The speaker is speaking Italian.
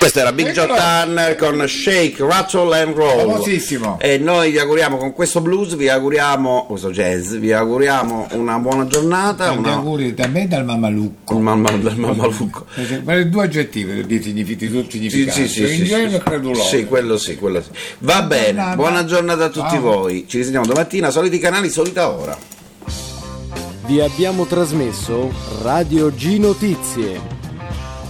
Questo era Big Joe Turner con Shake, Rattle and Roll. Famosissimo. E noi vi auguriamo con questo blues, vi auguriamo, questo jazz, vi auguriamo una buona giornata. Tanti auguri da me e dal Mammalucco. Dal Mammalucco. Due aggettivi di significati. Sì, Ingenuo e creduloso. Sì, quello sì. Va bene, buona giornata a tutti voi. Ci risentiamo domattina, soliti canali, solita ora. Vi abbiamo trasmesso Radio G Notizie.